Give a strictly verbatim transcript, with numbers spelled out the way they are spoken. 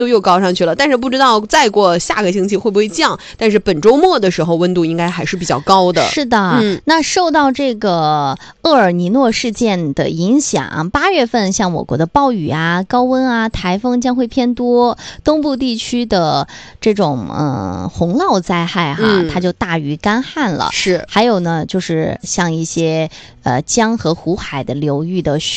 度又高上去了，但是不知道再过下个星期会不会降，但是本周末的时候温度应该还是比较高的。 是的，嗯，那受到这个厄尔尼诺事件的影响，八月份像我国的暴雨啊、高温啊、台风将会偏多，东部地区的这种嗯洪涝灾害哈、嗯，它就大于干旱了。 是， 还有呢，就是像一些呃江和湖海的流域的